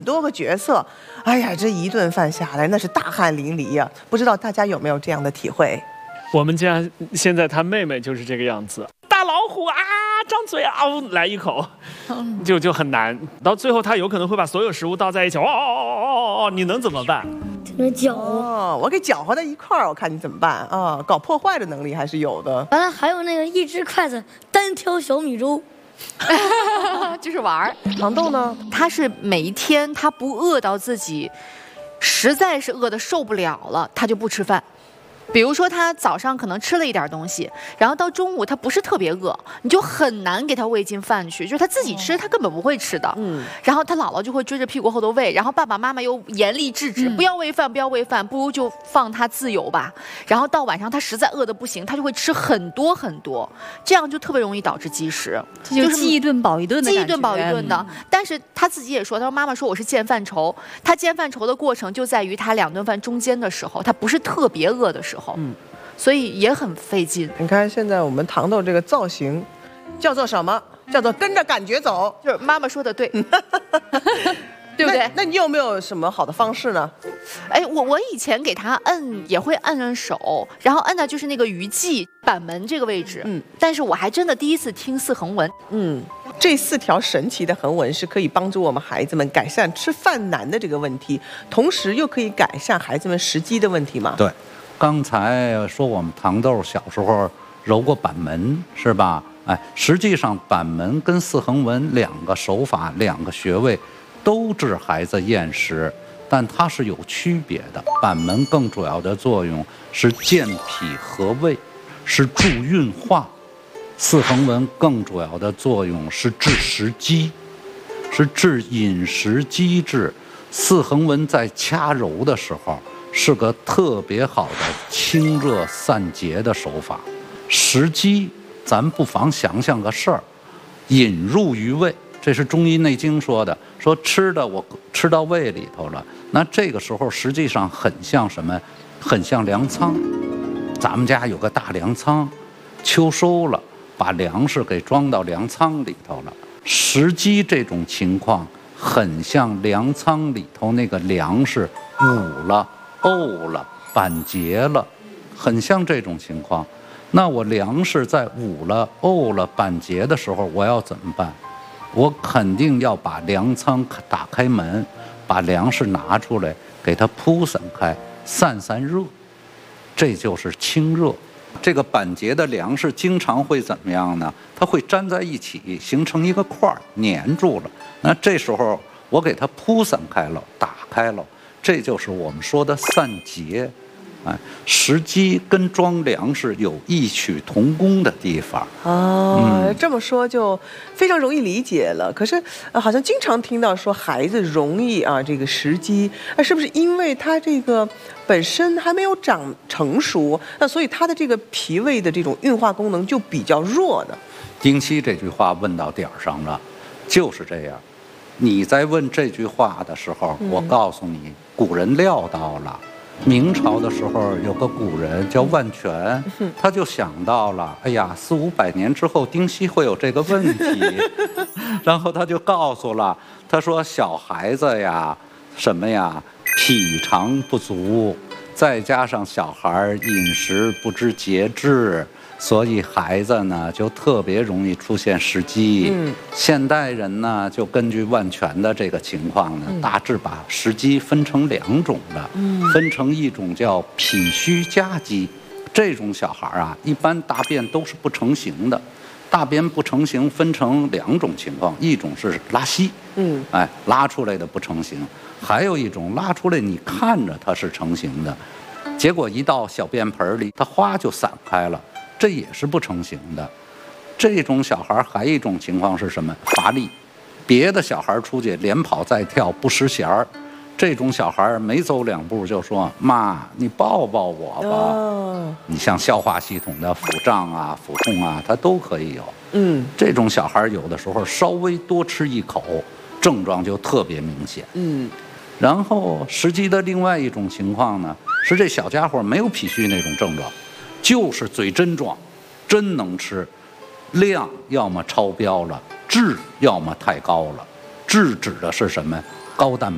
多个角色，哎呀，这一顿饭下来那是大汗淋漓呀！不知道大家有没有这样的体会？ 我们家现在他妹妹就是这个样子，大老虎啊，张嘴啊，来一口，就很难。到最后他有可能会把所有食物倒在一起，你能怎么办？ 搅和哦，我给搅和在一块儿，我看你怎么办啊？搞破坏的能力还是有的。 完了还有那个一只筷子单挑小米粥。 就是玩儿。 糖豆呢？ 他是每一天他不饿到自己，实在是饿得受不了了，他就不吃饭。比如说他早上可能吃了一点东西，然后到中午他不是特别饿，你就很难给他喂进饭去，就是他自己吃他根本不会吃的。然后他姥姥就会追着屁股后头喂，然后爸爸妈妈又严厉制止，不要喂饭，不要喂饭，不如就放他自由吧。然后到晚上他实在饿得不行，他就会吃很多很多，这样就特别容易导致积食。 就是饥一顿饱一顿的， 饥一顿饱一顿的。但是他自己也说，他说妈妈说我是见饭愁，他见饭愁的过程就在于他2顿饭中间的时候，他不是特别饿的时候。所以也很费劲。 你看现在我们糖豆这个造型，叫做什么？叫做跟着感觉走。 就是妈妈说的对，对不对？ 那你有没有什么好的方式呢？ 哎，我以前给他摁也会摁手，然后摁的就是那个鱼际板门这个位置。但是我还真的第一次听4横纹。 这4条神奇的横纹是可以帮助我们孩子们改善吃饭难的这个问题，同时又可以改善孩子们食积的问题吗？ 对。刚才说我们糖豆小时候揉过板门是吧？哎，实际上板门跟4横纹2个手法2个穴位都治孩子厌食，但它是有区别的。板门更主要的作用是健脾和胃，是助运化；4横纹更主要的作用是治食积，是治饮食积滞。4横纹在掐揉的时候是个特别好的清热散结的手法。食积咱不妨想想个事儿，引入于胃，这是中医内经说的，说吃的我吃到胃里头了，那这个时候实际上很像什么？很像粮仓。咱们家有个大粮仓，秋收了，把粮食给装到粮仓里头了。食积这种情况很像粮仓里头那个粮食捂了、沤了、板结了，很像这种情况。那我粮食在捂了、沤了、板结的时候，我要怎么办？我肯定要把粮仓打开门，把粮食拿出来，给它铺散开，散散热，这就是清热。这个板结的粮食经常会怎么样呢？它会粘在一起，形成一个块儿，粘住了。那这时候我给它铺散开了，打开了，这就是我们说的散结。哎，食积跟装粮食有异曲同工的地方。 这么说就非常容易理解了。可是好像经常听到说孩子容易这个食积，是不是因为他这个本身还没有长成熟，那所以他的这个脾胃的这种运化功能就比较弱呢？ 丁七这句话问到点儿上了，就是这样。你在问这句话的时候，我告诉你，古人料到了。明朝的时候有个古人叫万全，他就想到了，哎呀，400-500年之后丁羲会有这个问题，然后他就告诉了，他说小孩子呀，什么呀，脾肠不足，再加上小孩饮食不知节制，所以孩子呢就特别容易出现食积。现代人呢就根据万全的这个情况呢，大致把食积分成2种了，分成一种叫脾虚夹积，这种小孩一般大便都是不成形的。大便不成形分成2种情况，一种是拉稀，拉出来的不成形；还有一种拉出来你看着它是成形的，结果一到小便盆里，它哗就散开了。这也是不成形的。这种小孩还有一种情况是什么？乏力。别的小孩出去连跑带跳不识弦儿，这种小孩没走2步就说：“妈，你抱抱我吧。”你像消化系统的腹胀啊、腹痛啊，它都可以有。这种小孩有的时候稍微多吃一口，症状就特别明显。然后实际的另外一种情况呢，是这小家伙没有脾虚那种症状。就是嘴真壮，真能吃，量要么超标了，质要么太高了。质指的是什么？高蛋